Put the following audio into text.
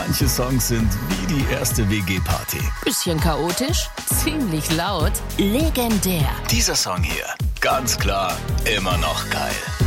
Manche Songs sind wie die erste WG-Party. Bisschen chaotisch, ziemlich laut, legendär. Dieser Song hier, ganz klar, immer noch geil.